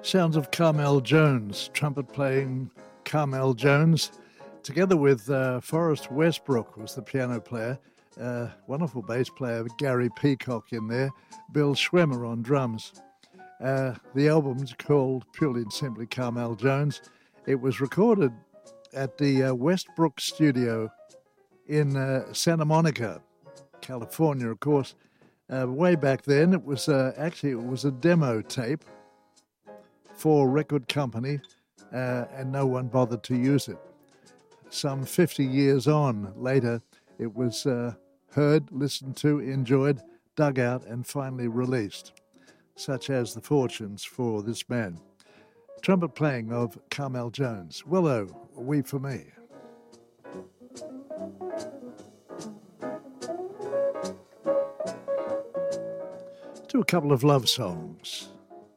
Sounds of Carmel Jones, trumpet playing Carmel Jones, together with Forrest Westbrook was the piano player, wonderful bass player Gary Peacock in there, Bill Schwimmer on drums. The album's called purely and simply Carmel Jones. It was recorded at the Westbrook Studio in Santa Monica, California, of course. Way back then, it was a demo tape for a record company, and no one bothered to use it. Some 50 years on later, it was heard, listened to, enjoyed, dug out, and finally released. Such as the fortunes for this man. Trumpet playing of Carmel Jones. Willow, We For Me. Do a couple of love songs.